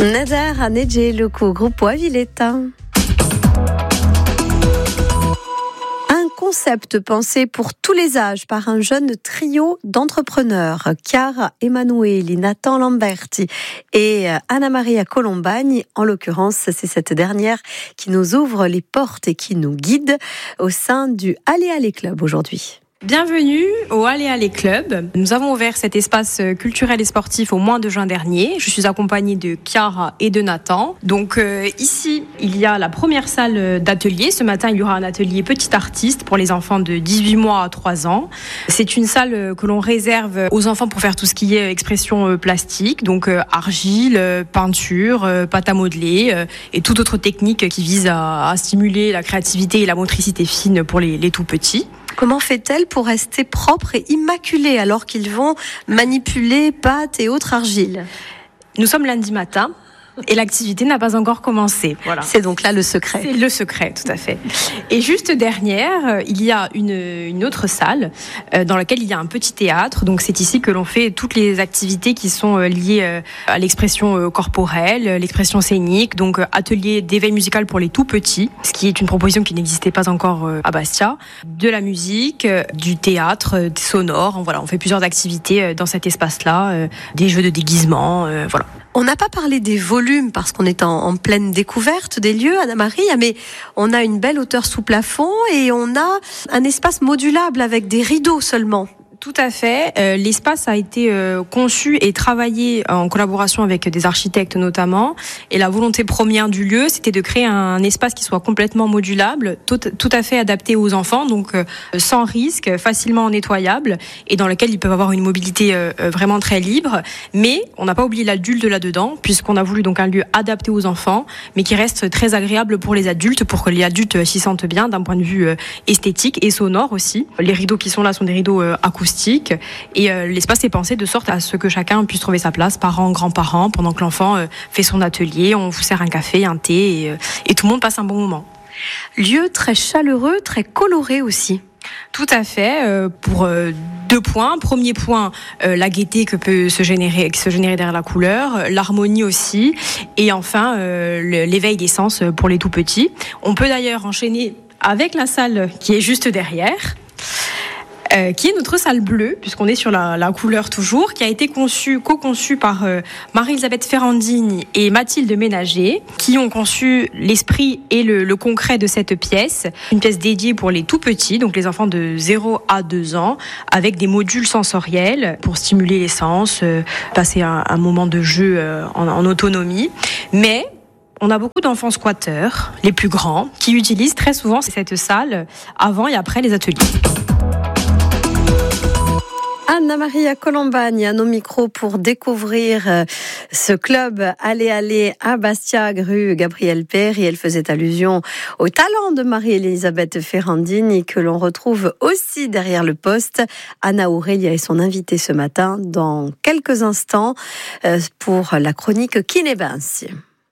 Nader Hanedje Loko, Gruppo Aviletta. Un concept pensé pour tous les âges par un jeune trio d'entrepreneurs, Chiara Emanueli, Nathan Lamberti et Anna Maria Colombani. En l'occurrence, c'est cette dernière qui nous ouvre les portes et qui nous guide au sein du Allez Allez Club aujourd'hui. Bienvenue au Allez Allez Club. Nous avons ouvert cet espace culturel et sportif au mois de juin dernier. Je suis accompagnée de Chiara et de Nathan. Donc ici, il y a la première salle d'atelier. Ce matin, il y aura un atelier petit artiste pour les enfants de 18 mois à 3 ans. C'est une salle que l'on réserve aux enfants pour faire tout ce qui est expression plastique, donc argile, peinture, pâte à modeler et toute autre technique qui vise à stimuler la créativité et la motricité fine pour les tout petits. Comment fait-elle pour rester propre et immaculée alors qu'ils vont manipuler pâte et autres argiles ? Nous sommes lundi matin et l'activité n'a pas encore commencé. Voilà. C'est donc là le secret. C'est le secret, tout à fait. Et juste derrière, il y a une autre salle dans laquelle il y a un petit théâtre. Donc c'est ici que l'on fait toutes les activités qui sont liées à l'expression corporelle, l'expression scénique. Donc atelier d'éveil musical pour les tout petits, ce qui est une proposition qui n'existait pas encore à Bastia. De la musique, du théâtre, sonore. Voilà, on fait plusieurs activités dans cet espace-là, des jeux de déguisement, voilà. On n'a pas parlé des volumes parce qu'on est en pleine découverte des lieux, Anna-Marie, mais on a une belle hauteur sous plafond et on a un espace modulable avec des rideaux seulement. Tout à fait. L'espace a été conçu et travaillé en collaboration avec des architectes notamment. Et la volonté première du lieu, c'était de créer un espace qui soit complètement modulable, tout à fait adapté aux enfants, donc sans risque, facilement nettoyable, et dans lequel ils peuvent avoir une mobilité vraiment très libre. Mais on n'a pas oublié l'adulte là-dedans, puisqu'on a voulu donc un lieu adapté aux enfants, mais qui reste très agréable pour les adultes, pour que les adultes s'y sentent bien d'un point de vue esthétique et sonore aussi. Les rideaux qui sont là sont des rideaux acoustiques. Et l'espace est pensé de sorte à ce que chacun puisse trouver sa place, parents, grands-parents, pendant que l'enfant fait son atelier, on vous sert un café, un thé et tout le monde passe un bon moment. Lieu très chaleureux, très coloré aussi. Tout à fait, pour 2 points. Premier point, la gaieté qui se générer derrière la couleur, l'harmonie aussi, et enfin l'éveil des sens pour les tout petits. On peut d'ailleurs enchaîner avec la salle qui est juste derrière, qui est notre salle bleue, puisqu'on est sur la couleur toujours, qui a été co-conçue par Marie-Elisabeth Ferrandini et Mathilde Ménager, qui ont conçu l'esprit et le concret de cette pièce. Une pièce dédiée pour les tout petits, donc les enfants de 0 à 2 ans, avec des modules sensoriels pour stimuler les sens, passer un moment de jeu en autonomie. Mais on a beaucoup d'enfants squatteurs, les plus grands, qui utilisent très souvent cette salle avant et après les ateliers. Anna Maria Colombani à nos micros pour découvrir ce club Allez Allez à Bastia, rue Gabriel Péri. Et elle faisait allusion au talent de Marie-Elisabeth Ferrandini que l'on retrouve aussi derrière le poste. Anna Aurélia est son invitée ce matin dans quelques instants pour la chronique Kiné-Vinci.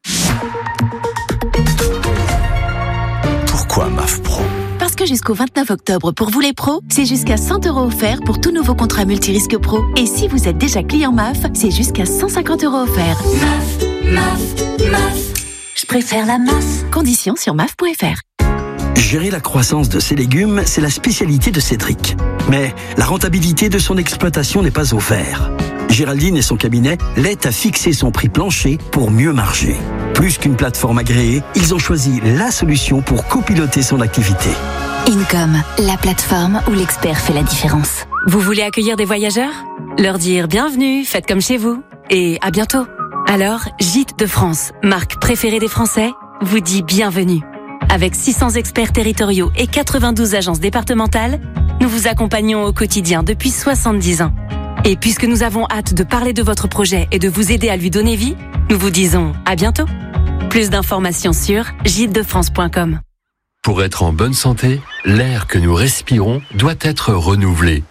Pourquoi MAF Pro ? Parce que jusqu'au 29 octobre, pour vous les pros, c'est jusqu'à 100 € offerts pour tout nouveau contrat multirisque pro. Et si vous êtes déjà client MAF, c'est jusqu'à 150 € offerts. MAF. Je préfère la MAF. Conditions sur maf.fr. Gérer la croissance de ses légumes, c'est la spécialité de Cédric. Mais la rentabilité de son exploitation n'est pas au vert. Géraldine et son cabinet l'aident à fixer son prix plancher pour mieux marger. Plus qu'une plateforme agréée, ils ont choisi la solution pour copiloter son activité. Incom, la plateforme où l'expert fait la différence. Vous voulez accueillir des voyageurs ? Leur dire bienvenue, faites comme chez vous et à bientôt. Alors, Gîtes de France, marque préférée des Français, vous dit bienvenue. Avec 600 experts territoriaux et 92 agences départementales, nous vous accompagnons au quotidien depuis 70 ans. Et puisque nous avons hâte de parler de votre projet et de vous aider à lui donner vie, nous vous disons à bientôt. Plus d'informations sur gîtesdefrance.com. Pour être en bonne santé, l'air que nous respirons doit être renouvelé.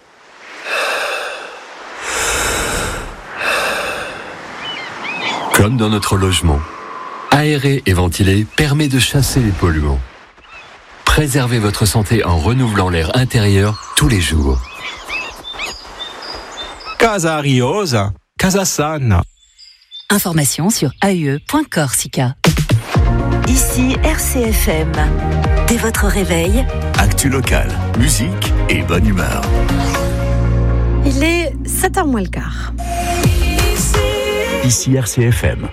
Comme dans notre logement, aérer et ventiler permet de chasser les polluants. Préservez votre santé en renouvelant l'air intérieur tous les jours. Casa Ariosa, Casa Sana. Information sur ae.corsica. Ici RCFM. Dès votre réveil, actu local, musique et bonne humeur. Il est 7h moins le quart. Ici RCFM.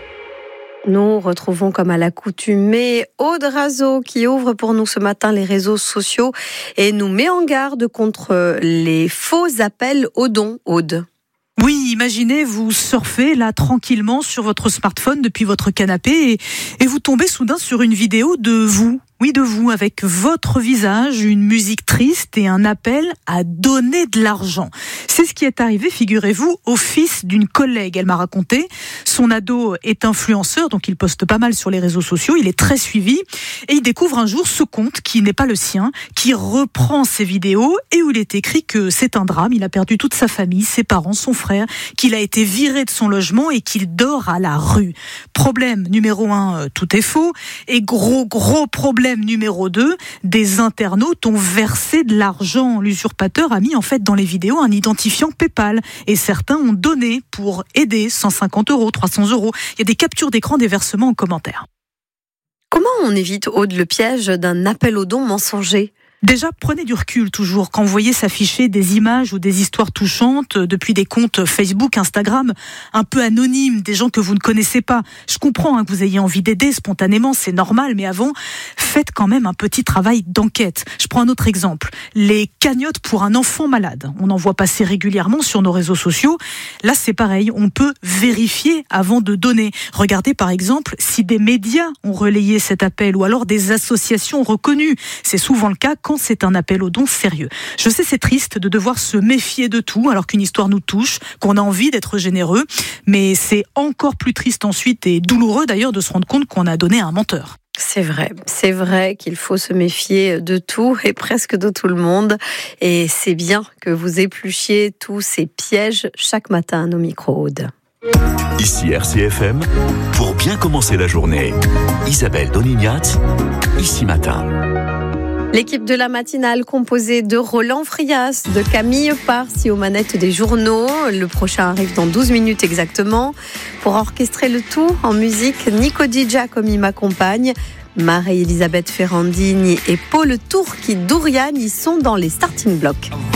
Nous retrouvons comme à l'accoutumée Aude Razeau qui ouvre pour nous ce matin les réseaux sociaux et nous met en garde contre les faux appels aux dons. Aude. Oui, imaginez, vous surfez là tranquillement sur votre smartphone depuis votre canapé et vous tombez soudain sur une vidéo de vous. Oui, de vous, avec votre visage, une musique triste et un appel à donner de l'argent. C'est ce qui est arrivé, figurez-vous, au fils d'une collègue. Elle m'a raconté, son ado est influenceur, donc il poste pas mal sur les réseaux sociaux, il est très suivi, et il découvre un jour ce compte qui n'est pas le sien, qui reprend ses vidéos, et où il est écrit que c'est un drame, il a perdu toute sa famille, ses parents, son frère, qu'il a été viré de son logement et qu'il dort à la rue. Problème numéro 1, tout est faux, et gros problème numéro 2, des internautes ont versé de l'argent. L'usurpateur a mis en fait dans les vidéos un identifiant PayPal et certains ont donné pour aider 150 €, 300 €. Il y a des captures d'écran des versements en commentaire. Comment on évite, Aude, le piège d'un appel aux dons mensonger ? Déjà, prenez du recul toujours quand vous voyez s'afficher des images ou des histoires touchantes depuis des comptes Facebook, Instagram, un peu anonymes, des gens que vous ne connaissez pas. Je comprends que vous ayez envie d'aider spontanément, c'est normal, mais avant, faites quand même un petit travail d'enquête. Je prends un autre exemple, les cagnottes pour un enfant malade. On en voit passer régulièrement sur nos réseaux sociaux. Là, c'est pareil, on peut vérifier avant de donner. Regardez par exemple si des médias ont relayé cet appel ou alors des associations reconnues. C'est souvent le cas quand c'est un appel aux dons sérieux. Je sais, c'est triste de devoir se méfier de tout alors qu'une histoire nous touche, qu'on a envie d'être généreux, mais c'est encore plus triste ensuite et douloureux d'ailleurs de se rendre compte qu'on a donné à un menteur. C'est vrai qu'il faut se méfier de tout et presque de tout le monde. Et c'est bien que vous épluchiez tous ces pièges chaque matin à nos micros, Aude. Ici RCFM, pour bien commencer la journée, Isabelle Donignat, ici matin. L'équipe de la matinale composée de Roland Frias, de Camille Parsi aux manettes des journaux. Le prochain arrive dans 12 minutes exactement. Pour orchestrer le tout en musique, Nico Di Giacomi m'accompagne. Marie-Elisabeth Ferrandini et Paul Tourki-Dourian y sont dans les starting blocks.